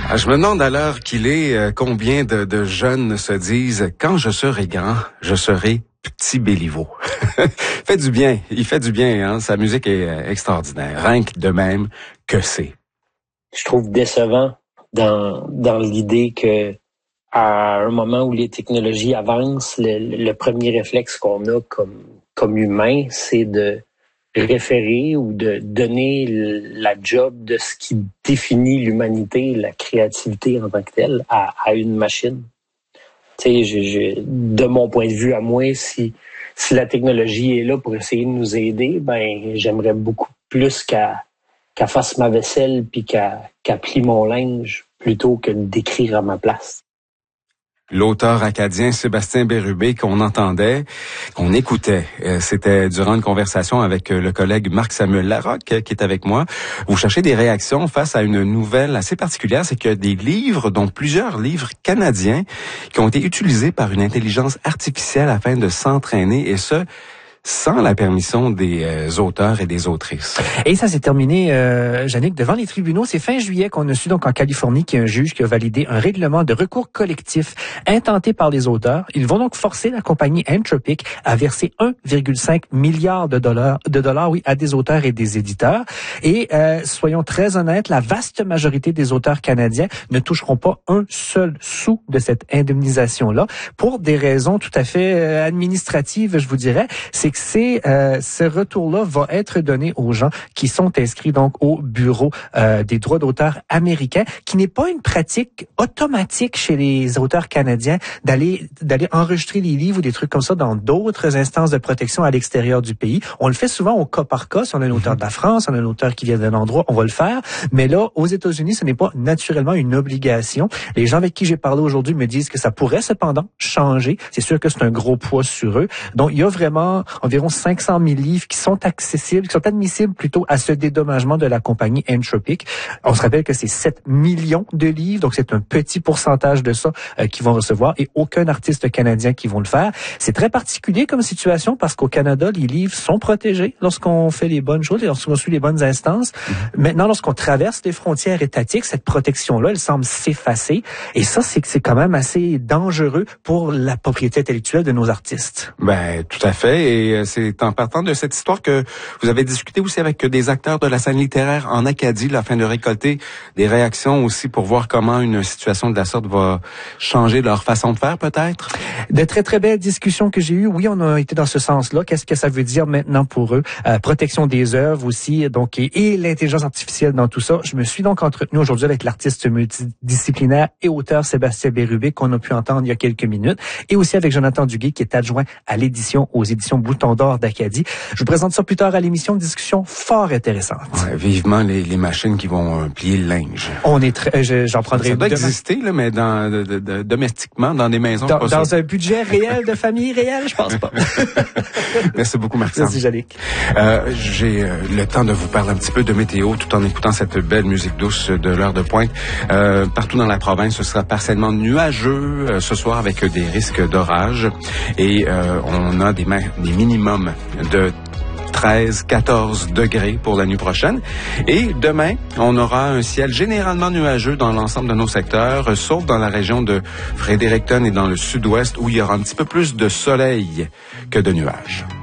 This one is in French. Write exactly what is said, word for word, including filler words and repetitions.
Ah, je me demande à l'heure qu'il est euh, combien de, de jeunes se disent « Quand je serai grand, je serai petit Béliveau ». Fait du bien, il fait du bien, hein? Sa musique est euh, extraordinaire, rien que de même que c'est. Je trouve décevant dans dans l'idée que à un moment où les technologies avancent, le, le premier réflexe qu'on a comme comme humain, c'est de référer ou de donner la job de ce qui définit l'humanité, la créativité en tant que telle, à, à une machine. Tu sais, je, je, de mon point de vue à moi, si si la technologie est là pour essayer de nous aider, ben j'aimerais beaucoup plus qu'elle qu'elle fasse ma vaisselle puis qu'elle qu'elle plie mon linge plutôt que d'écrire à ma place. L'auteur acadien Sébastien Bérubé qu'on entendait, qu'on écoutait, c'était durant une conversation avec le collègue Marc-Samuel Larocque qui est avec moi. Vous cherchez des réactions face à une nouvelle assez particulière, c'est que des livres, dont plusieurs livres canadiens, qui ont été utilisés par une intelligence artificielle afin de s'entraîner, et ce, sans la permission des euh, auteurs et des autrices. Et ça s'est terminé, euh, Yannick, devant les tribunaux. C'est fin juillet qu'on a su donc en Californie qu'il y a un juge qui a validé un règlement de recours collectif intenté par les auteurs. Ils vont donc forcer la compagnie Anthropic à verser un virgule cinq milliard de dollars, de dollars, oui, à des auteurs et des éditeurs. Et euh, soyons très honnêtes, la vaste majorité des auteurs canadiens ne toucheront pas un seul sou de cette indemnisation-là pour des raisons tout à fait euh, administratives, je vous dirais. C'est que c'est euh, ce retour-là va être donné aux gens qui sont inscrits donc au bureau euh, des droits d'auteur américains, qui n'est pas une pratique automatique chez les auteurs canadiens d'aller d'aller enregistrer les livres ou des trucs comme ça dans d'autres instances de protection à l'extérieur du pays. On le fait souvent au cas par cas. Si on a un auteur de la France, on a un auteur qui vient d'un endroit, on va le faire. Mais là, aux États-Unis, ce n'est pas naturellement une obligation. Les gens avec qui j'ai parlé aujourd'hui me disent que ça pourrait cependant changer. C'est sûr que c'est un gros poids sur eux. Donc, il y a vraiment environ cinq cent mille livres qui sont accessibles, qui sont admissibles plutôt à ce dédommagement de la compagnie Anthropic. On se rappelle que c'est sept millions de livres, donc c'est un petit pourcentage de ça euh, qu'ils vont recevoir et aucun artiste canadien qui vont le faire. C'est très particulier comme situation parce qu'au Canada, les livres sont protégés lorsqu'on fait les bonnes choses, lorsqu'on suit les bonnes instances. Mm-hmm. Maintenant, lorsqu'on traverse les frontières étatiques, cette protection-là, elle semble s'effacer. Et ça, c'est que c'est quand même assez dangereux pour la propriété intellectuelle de nos artistes. Ben, tout à fait. Et c'est en partant de cette histoire que vous avez discuté aussi avec des acteurs de la scène littéraire en Acadie, là, afin de récolter des réactions aussi pour voir comment une situation de la sorte va changer leur façon de faire, peut-être? De très, très belles discussions que j'ai eues. Oui, on a été dans ce sens-là. Qu'est-ce que ça veut dire maintenant pour eux? Euh, protection des œuvres aussi, donc, et, et l'intelligence artificielle dans tout ça. Je me suis donc entretenu aujourd'hui avec l'artiste multidisciplinaire et auteur Sébastien Bérubé, qu'on a pu entendre il y a quelques minutes, et aussi avec Jonathan Duguay, qui est adjoint à l'édition aux éditions Bouton d'Or d'Acadie. Je vous présente ça plus tard à l'émission, une discussion fort intéressante. Ouais, vivement les, les machines qui vont euh, plier le linge. On est très, je, j'en prendrai ça doit demain. exister, là, mais dans, de, de, de, domestiquement, dans des maisons. Dans, dans un budget réel de famille réelle, je pense pas. Merci beaucoup, Marc. Merci, Yannick. Euh, j'ai euh, le temps de vous parler un petit peu de météo tout en écoutant cette belle musique douce de l'heure de pointe. Euh, partout dans la province, ce sera partiellement nuageux euh, ce soir avec des risques d'orage et euh, on a des, ma- des minimums de treize, quatorze degrés pour la nuit prochaine. Et demain, on aura un ciel généralement nuageux dans l'ensemble de nos secteurs, sauf dans la région de Fredericton et dans le sud-ouest où il y aura un petit peu plus de soleil que de nuages.